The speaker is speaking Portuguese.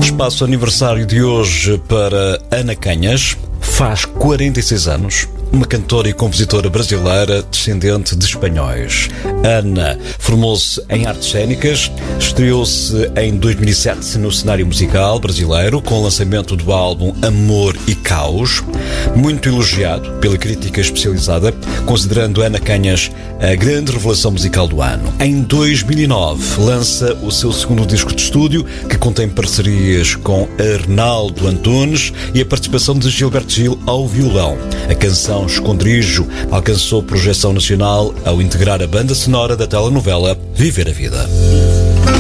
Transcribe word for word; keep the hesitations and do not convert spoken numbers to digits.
Espaço aniversário de hoje para Ana Canhas. Faz quarenta e seis anos. Uma cantora e compositora brasileira descendente de espanhóis. Ana formou-se em artes cênicas, estreou-se em dois mil e sete no cenário musical brasileiro com o lançamento do álbum Amor e Caos, muito elogiado pela crítica especializada, considerando Ana Canhas a grande revelação musical do ano. Em dois mil e nove lança o seu segundo disco de estúdio, que contém parcerias com Arnaldo Antunes e a participação de Gilberto Gil ao violão. A canção Esconderijo alcançou projeção nacional ao integrar a banda sonora da telenovela Viver a Vida.